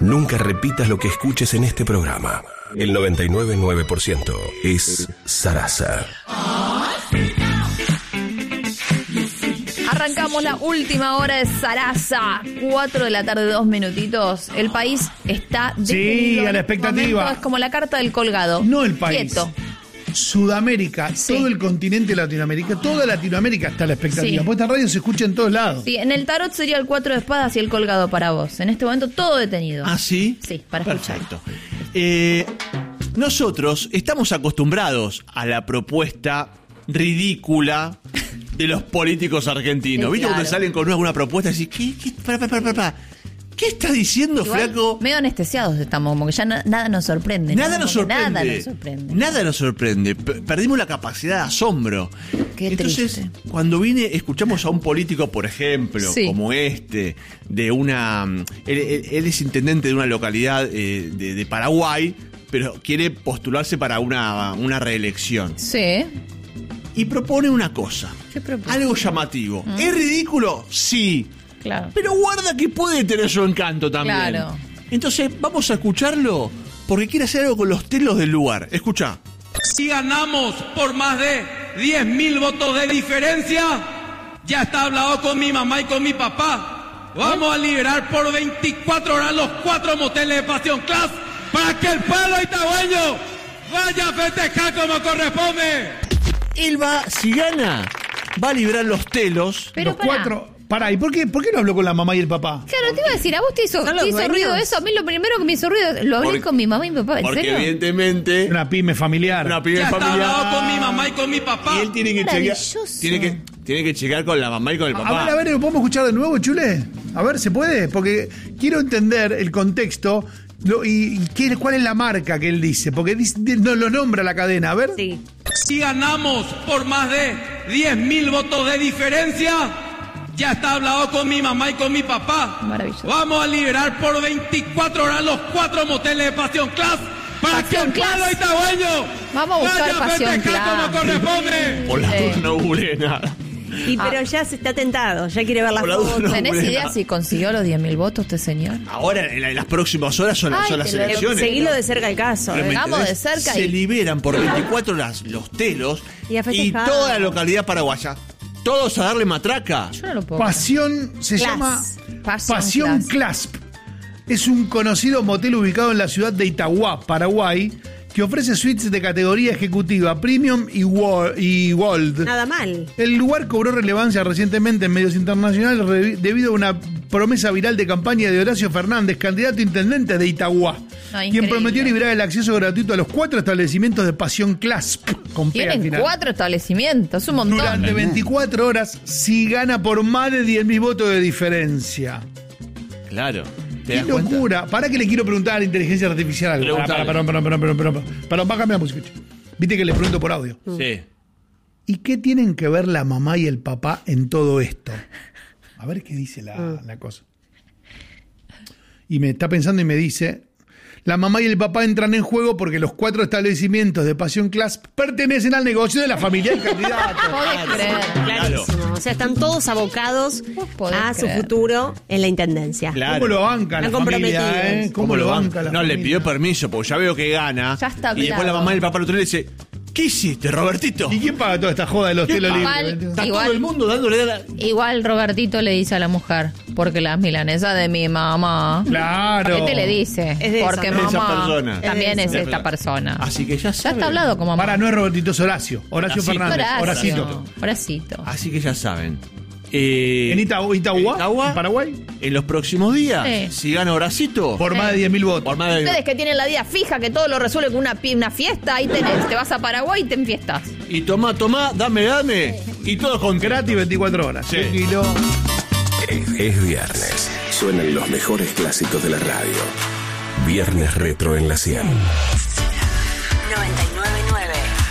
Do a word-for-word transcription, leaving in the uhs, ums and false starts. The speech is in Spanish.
Nunca repitas lo que escuches en este programa. El noventa y nueve punto nueve por ciento es Sarasa. Arrancamos la última hora de Sarasa. Cuatro de la tarde, dos minutitos. El país está Sí, a la expectativa. Es como la carta del colgado. No el país. Quieto. Sudamérica, Sí. todo el continente Latinoamérica, toda Latinoamérica está a la expectativa. Sí. Pues esta radio se escucha en todos lados. Sí, en el tarot sería el cuatro de espadas y el colgado para vos. En este momento todo detenido. ¿Ah, sí? Sí, para escuchar. Perfecto. Eh, nosotros estamos acostumbrados a la propuesta ridícula de los políticos argentinos. Sí, ¿Viste claro. cuando te salen con alguna propuesta y decís, ¿qué, qué, para, para, para, para, ¿qué está diciendo, Igual, flaco? medio anestesiados estamos, como que ya na- nada nos sorprende. Nada ¿no? nos Como que sorprende. Nada nos sorprende. Nada nos sorprende. P- perdimos la capacidad de asombro. Qué Entonces, triste. cuando viene, escuchamos a un político, por ejemplo, Sí. como este, de una. Él, él- él es intendente de una localidad eh, de, de Paraguay, pero quiere postularse para una, una reelección. Sí. Y propone una cosa. ¿Qué propone? Algo llamativo. ¿Es ridículo? Sí. Claro. Pero guarda que puede tener su encanto también. Claro. Entonces, vamos a escucharlo porque quiere hacer algo con los telos del lugar. Escucha. Si ganamos por más de diez mil votos de diferencia, ya está hablado con mi mamá y con mi papá. Vamos a liberar por veinticuatro horas los cuatro moteles de Pasión Class para que el pueblo itagüeño vaya a festejar como corresponde. Él va, si gana, va a liberar los telos. Pero Los pará. cuatro. Pará, ¿y por qué, por qué no habló con la mamá y el papá? Claro, te iba a decir, ¿a vos te hizo, ¿Son te los hizo dueños? ruido eso? A mí lo primero que me hizo ruido, lo hablé Porque- con mi mamá y mi papá. ¿En Porque serio? evidentemente Una pyme familiar. una pibe Ya está hablado con mi familiar. mamá y con mi papá. Y él tiene que chequear. Maravilloso. Tiene que, tiene que chequear con la mamá y con el A papá. ver, a ver, ¿lo podemos escuchar de nuevo, Chule? A ver, ¿se puede? Porque quiero entender el contexto lo- y, y qué- cuál es la marca que él dice. Porque dice- no lo nombra la cadena. A ver. Sí. Si ganamos por más de diez mil votos de diferencia, ya está hablado con mi mamá y con mi papá. Maravilloso. Vamos a liberar por veinticuatro horas los cuatro moteles de Pasión Class para Pasión que el pueblo Class. itagüeño Vamos a buscar vaya a Pasión festejar Class. como corresponde. Por la Sí. duda no googleé nada. Y pero ya se está tentado, ya quiere ver la Por la duda foto. no. ¿Tenés hombre, idea no. si consiguió los diez mil votos este señor? Ahora, en, la- en las próximas horas son, Ay, son las te lo- elecciones. Seguilo de cerca el caso. Pero ¿eh? me Vamos entendés, de cerca se y- liberan por veinticuatro horas los telos Y a festejar. toda la localidad paraguaya. Todos a darle matraca. Yo no lo puedo. Pasión se Class. llama Pasión Pasión Class. Clasp. Es un conocido motel ubicado en la ciudad de Itagua, Paraguay, que ofrece suites de categoría ejecutiva, premium y, wo- y gold. Nada mal. El lugar cobró relevancia recientemente en medios internacionales re- debido a una promesa viral de campaña de Horacio Fernández, candidato a intendente de Itagua, No, quien increíble. prometió liberar el acceso gratuito a los cuatro establecimientos de Pasión Clasp, con P al Tienen final, cuatro establecimientos, un montón. durante veinticuatro horas si gana por más de diez mil votos de diferencia. Claro. ¿Te ¡Qué das cuenta? locura! ¿Para qué le quiero preguntar a la inteligencia artificial algo? Pará, Preguntale. pará, pará, pará, pará, pará, pará. Pará, bájame la música. Viste que le pregunto por audio. Sí. ¿Y qué tienen que ver la mamá y el papá en todo esto? A ver qué dice la, la cosa. Y me está pensando y me dice: la mamá y el papá entran en juego porque los cuatro establecimientos de Pasión Class pertenecen al negocio de la familia del candidato. Podés creer. Clarísimo. O sea, están todos abocados podés a su creer. futuro en la intendencia. Claro. ¿Cómo lo banca la Están familia? comprometidos. ¿eh? ¿Cómo lo banca la No, familia? le pidió permiso porque ya veo que gana. Ya está Y después claro. la mamá y el papá al otro día le dice: ¿qué hiciste, Robertito? ¿Y quién paga toda esta joda de los ¿Qué telos paga? libres? Igual- Está Igual- todo el mundo dándole a la... Igual Robertito le dice a la mujer, porque las milanesas de mi mamá. Claro. ¿Qué te le dice? Es de Porque esa- de esa mamá persona. también Es es, de esa. esta persona. Así que ya Ya saben. está hablado con mamá. Para, no es Robertito, es Horacio. Horacio Horacito. Fernández. Horacio. Horacito. Horacito. Así que ya saben. Eh, En Ita- Itagua, Itagua, en Paraguay, en los próximos días, Sí. si gana Horacito, por más de diez mil votos. por más de... Ustedes que tienen la vida fija, que todo lo resuelve con una, pi- una fiesta, ahí tenés, te vas a Paraguay y te enfiestas. Y toma, toma, dame, dame. Y todo con Gratis veinticuatro horas. Sí. Tranquilo. Es, es viernes. Suenan los mejores clásicos de la radio. Viernes Retro en la cien. noventa y nueve